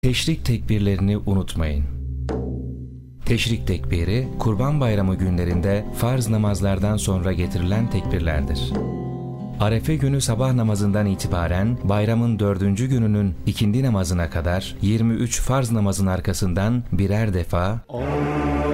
Teşrik tekbirlerini unutmayın. Teşrik tekbiri, Kurban Bayramı günlerinde farz namazlardan sonra getirilen tekbirlerdir. Arefe günü sabah namazından itibaren bayramın 4. gününün ikindi namazına kadar 23 farz namazın arkasından birer defa